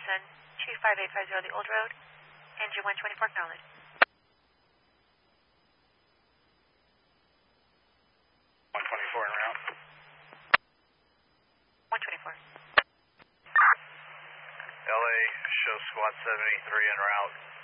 Sun, 2550 the Old Road, engine 124, acknowledged. 124 en route. 124. LA, show squad 783 en route.